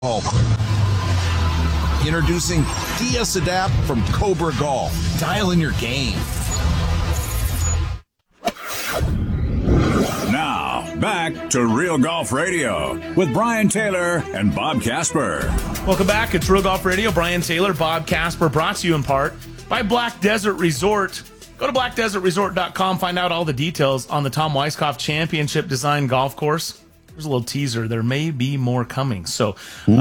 Introducing DS Adapt from Cobra Golf. Dial in your game. Now, back to Real Golf Radio with Brian Taylor and Bob Casper. Welcome back. It's Real Golf Radio. Brian Taylor, Bob Casper, brought to you in part by Black Desert Resort. Go to blackdesertresort.com. Find out all the details on the Tom Weiskopf Championship Design Golf Course. There's a little teaser. There may be more coming. So,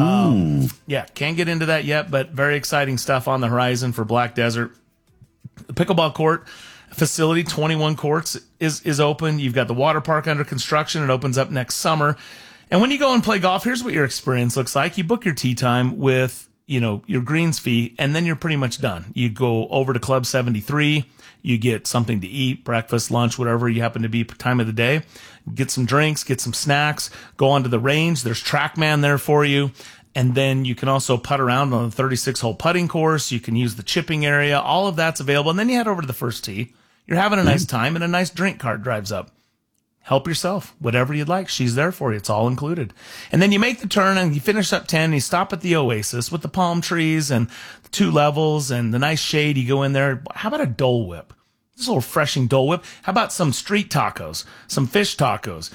can't get into that yet, but very exciting stuff on the horizon for Black Desert. The pickleball court facility, 21 courts, is open. You've got the water park under construction. It opens up next summer. And when you go and play golf, here's what your experience looks like. You book your tee time with, your greens fee, and then you're pretty much done. You go over to Club 73. You get something to eat, breakfast, lunch, whatever you happen to be time of the day. Get some drinks, get some snacks, go onto the range. There's TrackMan there for you. And then you can also putt around on the 36-hole putting course. You can use the chipping area. All of that's available. And then you head over to the first tee. You're having a nice time, and a nice drink cart drives up. Help yourself. Whatever you'd like, she's there for you. It's all included. And then you make the turn, and you finish up 10, and you stop at the Oasis with the palm trees and the 2 levels and the nice shade. You go in there. How about a Dole Whip? This is a refreshing Dole Whip. How about some street tacos, some fish tacos,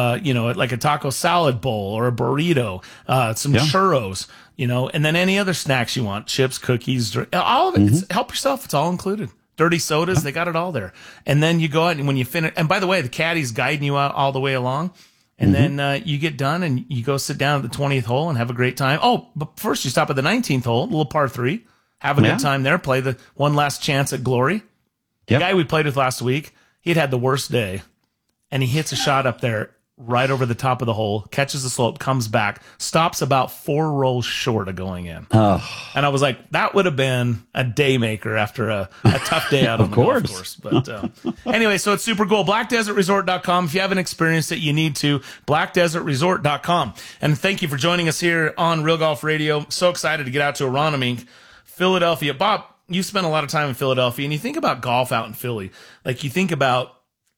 like a taco salad bowl or a burrito, some churros, and then any other snacks you want, chips, cookies, all of it. Help yourself. It's all included. Dirty sodas, they got it all there. And then you go out, and when you finish, and by the way, the caddy's guiding you out all the way along. And then you get done, and you go sit down at the 20th hole and have a great time. Oh, but first you stop at the 19th hole, a little par 3, have a good time there, play the one last chance at glory. The guy we played with last week, he'd had the worst day, and he hits a shot up there right over the top of the hole, catches the slope, comes back, stops about 4 rolls short of going in. Oh. And I was like, that would have been a day maker after a tough day out on the golf course. But anyway, so it's super cool. BlackDesertResort.com. If you haven't experienced it, you need to. BlackDesertResort.com. And thank you for joining us here on Real Golf Radio. So excited to get out to Aronimink, Philadelphia. Bob, you spent a lot of time in Philadelphia, and you think about golf out in Philly. Like, you think about,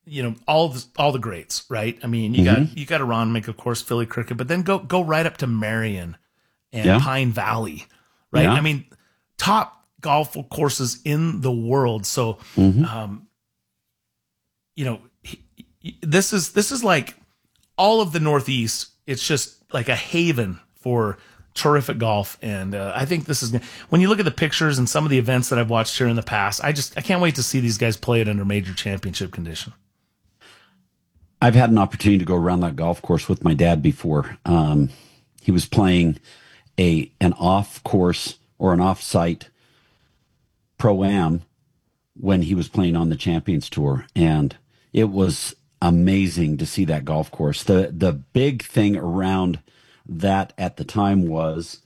all the greats, right? I mean, you got Aronimink, of course, Philly cricket, but then go right up to Marion and Pine Valley, right? Yeah. I mean, top golf courses in the world. So, this is like all of the Northeast. It's just like a haven for terrific golf. And I think this is, when you look at the pictures and some of the events that I've watched here in the past, I can't wait to see these guys play it under major championship condition. I've had an opportunity to go around that golf course with my dad before. He was playing an off course or an off-site pro-am when he was playing on the Champions Tour. And it was amazing to see that golf course. The big thing around that at the time was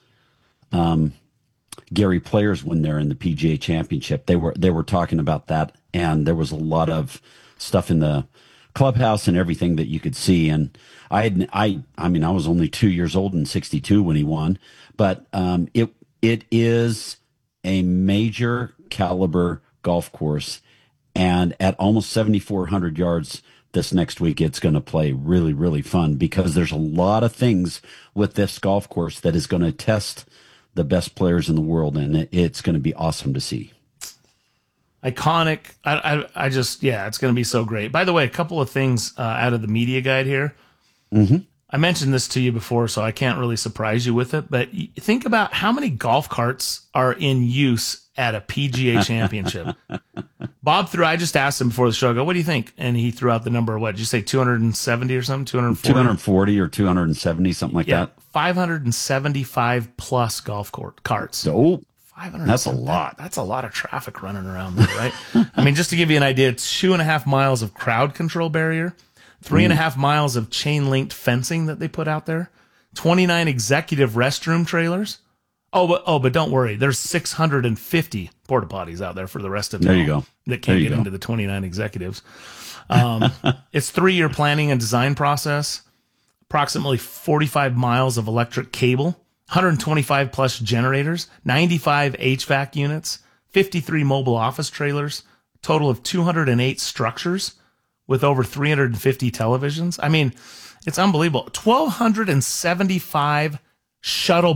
Gary Players when they're in the PGA Championship. They were talking about that, and there was a lot of stuff in the clubhouse and everything that you could see. And I was only 2 years old in '62 when he won, but it is a major caliber golf course, and at almost 7,400 yards this next week, it's going to play really, really fun, because there's a lot of things with this golf course that is going to test the best players in the world, and it's going to be awesome to see. Iconic. I just, it's going to be so great. By the way, a couple of things out of the media guide here. I mentioned this to you before, so I can't really surprise you with it, but think about how many golf carts are in use at a PGA championship. I just asked him before the show, I go, what do you think? And he threw out the number, what did you say, 270 or something? 240 or 270, something like that. 575 plus golf carts. So that's a lot. That's a lot of traffic running around there, right? I mean, just to give you an idea, it's 2.5 miles of crowd control barrier, 3.5 miles of chain-linked fencing that they put out there, 29 executive restroom trailers. But don't worry. There's 650 porta potties out there for the rest of them. There you go. That can't get into the 29 executives. It's 3-year planning and design process, approximately 45 miles of electric cable, 125 plus generators, 95 HVAC units, 53 mobile office trailers, total of 208 structures with over 350 televisions. I mean, it's unbelievable. 1,275 shuttle